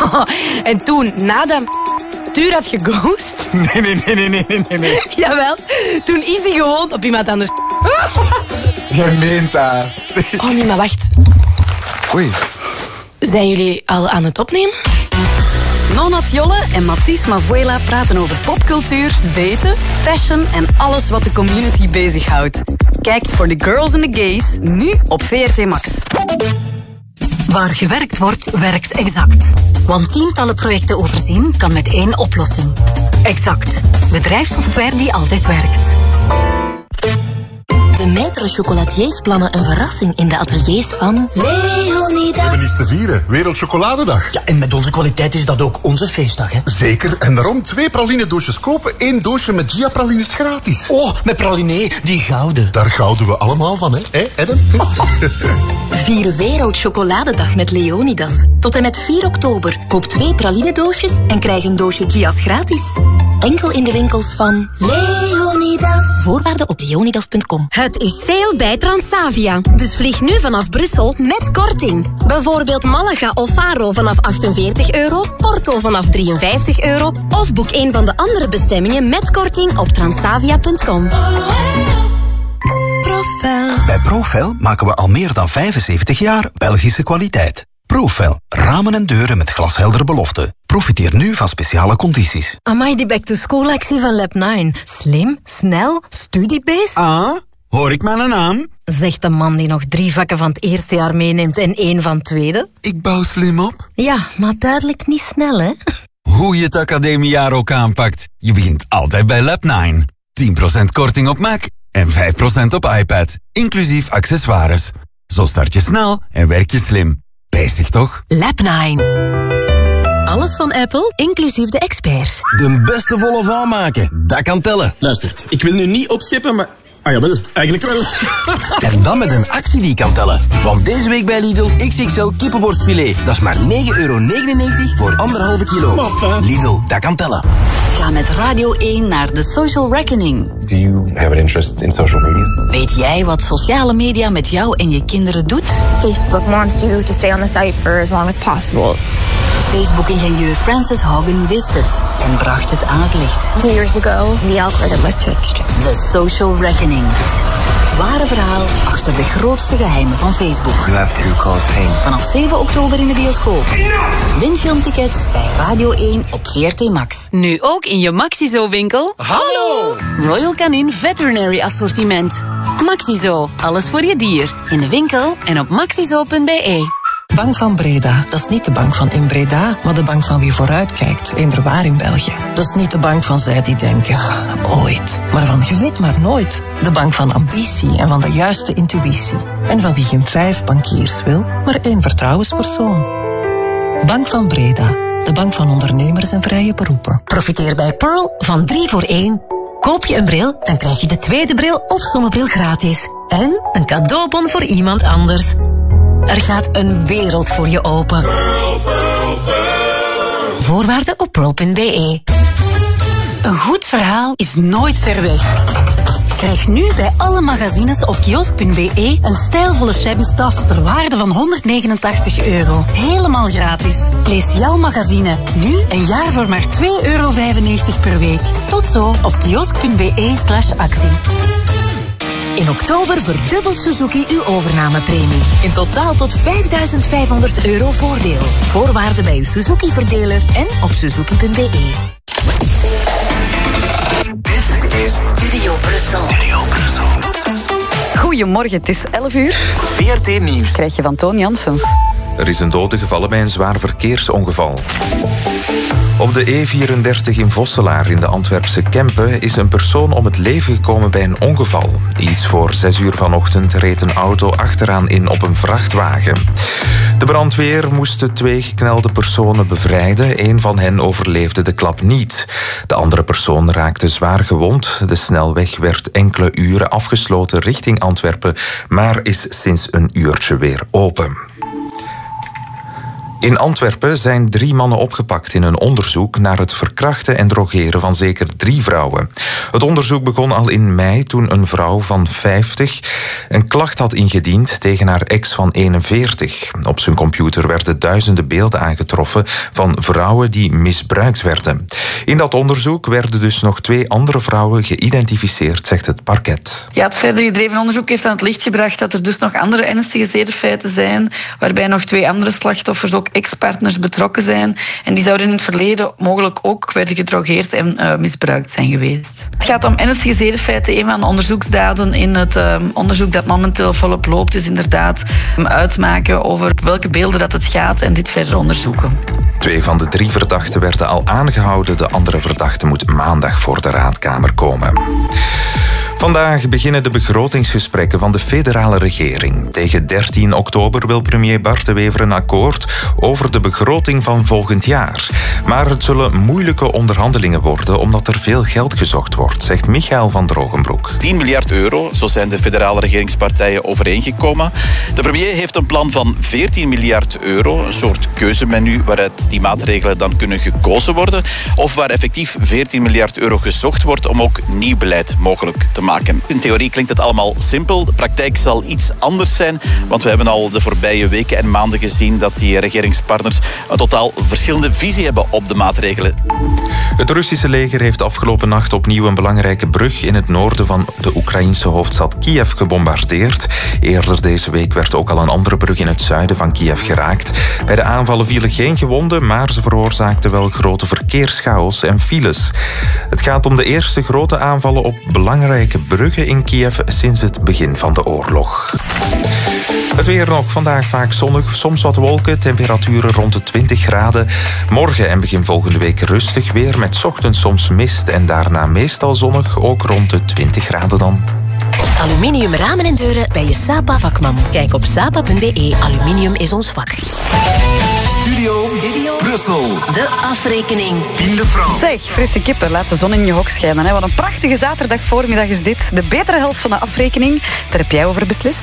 En toen, nadat Tuur had geghost... Nee. Jawel, toen is hij gewoon op iemand anders... Jij meent dat. Oh nee, maar wacht. Oei. Zijn jullie al aan het opnemen? Nonat Jolle en Mathies Mavuela praten over popcultuur, daten, fashion en alles wat de community bezighoudt. Kijk voor The Girls and the Gays nu op VRT Max. Waar gewerkt wordt, werkt Exact. Want tientallen projecten overzien kan met één oplossing. Exact. Bedrijfssoftware die altijd werkt. De Maître Chocolatiers plannen een verrassing in de ateliers van Leonidas. We hebben iets te vieren. Wereldchocoladedag. Ja, en met onze kwaliteit is dat ook onze feestdag, hè? Zeker. En daarom 2 pralinedoosjes kopen, 1 doosje met Gia-pralines gratis. Oh, met praline, die gouden. Daar gouden we allemaal van, hè, Adam? Vier Wereldchocoladedag met Leonidas. Tot en met 4 oktober. Koop 2 pralinedoosjes en krijg een doosje Gia's gratis. Enkel in de winkels van Leonidas. Voorwaarden op leonidas.com. Het is sale bij Transavia. Dus vlieg nu vanaf Brussel met korting. Bijvoorbeeld Malaga of Faro vanaf €48, Porto vanaf €53 of boek een van de andere bestemmingen met korting op transavia.com. Profel. Bij Profel maken we al meer dan 75 jaar Belgische kwaliteit. Profel. Ramen en deuren met glasheldere beloften. Profiteer nu van speciale condities. Amai, die back-to-school-actie van Lab9. Slim, snel, studiebased. Ah, hoor ik mijn naam? Zegt de man die nog 3 vakken van het eerste jaar meeneemt en 1 van het tweede. Ik bouw slim op. Ja, maar duidelijk niet snel, hè? Hoe je het academiejaar ook aanpakt, je begint altijd bij Lab9. 10% korting op Mac en 5% op iPad, inclusief accessoires. Zo start je snel en werk je slim. Bijstig toch? Lab9. Alles van Apple, inclusief de experts. De beste volle van maken, dat kan tellen. Luistert, ik wil nu niet opscheppen, maar... Ah jawel, eigenlijk wel. En dan met een actie die kan tellen. Want deze week bij Lidl XXL kippenborstfilet. Dat is maar €9,99 voor 1,5 kilo. Maffe. Lidl, dat kan tellen. Ga met Radio 1 naar The Social Reckoning. Do you have an interest in social media? Weet jij wat sociale media met jou en je kinderen doet? Facebook wants you to stay on the site for as long as possible. Facebook-ingenieur Frances Haugen wist het en bracht het aan het licht. 2 years ago, the algorithm was switched. The Social Reckoning. Het ware verhaal achter de grootste geheimen van Facebook. You have to cause pain. Vanaf 7 oktober in de bioscoop. Win filmtickets bij Radio 1 op VRT Max. Nu ook in je Maxizo-winkel. Hallo! Royal Canin Veterinary Assortiment. Maxizo, alles voor je dier. In de winkel en op maxizo.be. Bank van Breda, dat is niet de bank van in Breda, maar de bank van wie vooruitkijkt, eender in België. Dat is niet de bank van zij die denken, ooit, maar van je weet maar nooit. De bank van ambitie en van de juiste intuïtie. En van wie geen 5 bankiers wil, maar 1 vertrouwenspersoon. Bank van Breda, de bank van ondernemers en vrije beroepen. Profiteer bij Pearl van 3 voor 1. Koop je een bril, dan krijg je de tweede bril of zonnebril gratis. En een cadeaubon voor iemand anders. Er gaat een wereld voor je open. Pearl, Pearl, Pearl. Voorwaarden op pearl.be. Een goed verhaal is nooit ver weg. Krijg nu bij alle magazines op kiosk.be een stijlvolle shabby tas ter waarde van €189. Helemaal gratis. Lees jouw magazine nu een jaar voor maar €2,95 per week. Tot zo op kiosk.be/actie. In oktober verdubbelt Suzuki uw overnamepremie. In totaal tot €5.500 voordeel. Voorwaarden bij uw Suzuki-verdeler en op suzuki.be. Dit is Studio Brussel. Goedemorgen, het is 11 uur. VRT Nieuws. Krijg je van Toon Janssens. Er is een dode gevallen bij een zwaar verkeersongeval. Op de E34 in Vosselaar in de Antwerpse Kempen is een persoon om het leven gekomen bij een ongeval. Iets voor 6 uur vanochtend reed een auto achteraan in op een vrachtwagen. De brandweer moest de 2 geknelde personen bevrijden. 1 van hen overleefde de klap niet. De andere persoon raakte zwaar gewond. De snelweg werd enkele uren afgesloten richting Antwerpen, maar is sinds een uurtje weer open. In Antwerpen zijn 3 mannen opgepakt in een onderzoek naar het verkrachten en drogeren van zeker 3 vrouwen. Het onderzoek begon al in mei toen een vrouw van 50 een klacht had ingediend tegen haar ex van 41. Op zijn computer werden duizenden beelden aangetroffen van vrouwen die misbruikt werden. In dat onderzoek werden dus nog 2 andere vrouwen geïdentificeerd, zegt het parket. Ja, het verder gedreven onderzoek heeft aan het licht gebracht dat er dus nog andere ernstige zedenfeiten zijn, waarbij nog 2 andere slachtoffers ook ex-partners betrokken zijn. En die zouden in het verleden mogelijk ook werden gedrogeerd en misbruikt zijn geweest. Het gaat om ernstige zedenfeiten. Een van de onderzoeksdaden in het onderzoek dat momenteel volop loopt is inderdaad uitmaken over welke beelden dat het gaat en dit verder onderzoeken. 2 van de 3 verdachten werden al aangehouden. De andere verdachte moet maandag voor de raadkamer komen. Vandaag beginnen de begrotingsgesprekken van de federale regering. Tegen 13 oktober wil premier Bart De Wever een akkoord over de begroting van volgend jaar. Maar het zullen moeilijke onderhandelingen worden omdat er veel geld gezocht wordt, zegt Michael van Drogenbroek. 10 miljard euro, zo zijn de federale regeringspartijen overeengekomen. De premier heeft een plan van 14 miljard euro, een soort keuzemenu waaruit die maatregelen dan kunnen gekozen worden, of waar effectief 14 miljard euro gezocht wordt om ook nieuw beleid mogelijk te maken. In theorie klinkt het allemaal simpel, de praktijk zal iets anders zijn, want we hebben al de voorbije weken en maanden gezien dat die regeringspartners een totaal verschillende visie hebben op de maatregelen. Het Russische leger heeft afgelopen nacht opnieuw een belangrijke brug in het noorden van de Oekraïnse hoofdstad Kiev gebombardeerd. Eerder deze week werd ook al een andere brug in het zuiden van Kiev geraakt. Bij de aanvallen vielen geen gewonden, maar ze veroorzaakten wel grote verkeerschaos en files. Het gaat om de eerste grote aanvallen op belangrijke bruggen in Kiev sinds het begin van de oorlog. Het weer nog vandaag vaak zonnig, soms wat wolken, temperaturen rond de 20 graden. Morgen en begin volgende week rustig weer met 's ochtends soms mist en daarna meestal zonnig, ook rond de 20 graden dan. Aluminium ramen en deuren bij je Sapa vakman. Kijk op sapa.be. Aluminium is ons vak. Studio Brussel. De afrekening. In de Frans. Zeg, frisse kippen, laat de zon in je hok schijnen. Hè. Wat een prachtige zaterdagvoormiddag is dit. De betere helft van de afrekening. Daar heb jij over beslist.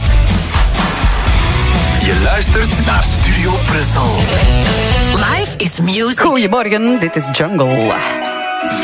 Je luistert naar Studio Brussel. Life is music. Goedemorgen, dit is Jungle.